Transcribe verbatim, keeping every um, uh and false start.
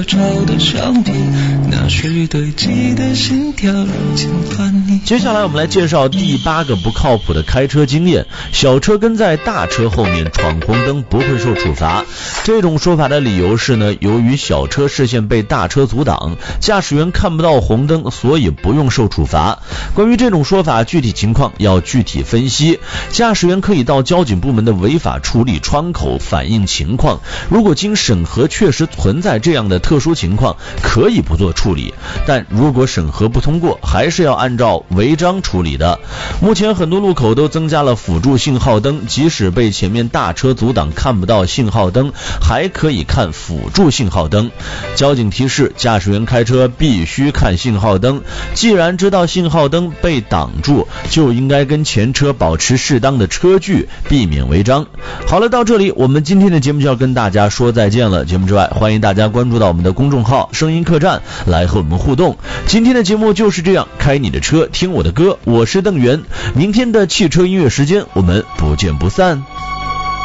找的墙壁，那是堆积的心跳如今换你。 接下来我们来介绍第八个不靠谱的开车经验，小车跟在大车后面闯红灯不会受处罚。这种说法的理由是呢，由于小车视线被大车阻挡，驾驶员看不到红灯，所以不用受处罚。关于这种说法，具体情况要具体分析，驾驶员可以到交警部门的违法处理窗口反映情况，如果经审核确实存在这样的特殊情况，可以不做处理，但如果审核不通过，还是要按照违章处理的。目前很多路口都增加了辅助信号灯，即使被前面大车阻挡看不到信号灯，还可以看辅助信号灯。交警提示驾驶员开车必须看信号灯，既然知道信号灯被挡住，就应该跟前车保持适当的车距，避免违章。好了，到这里我们今天的节目就要跟大家说再见了。节目之外，欢迎大家关注到我们的公众号声音客栈来和我们互动。今天的节目就是这样，开你的车听我的歌，我是邓源。明天的汽车音乐时间，我们不见不散。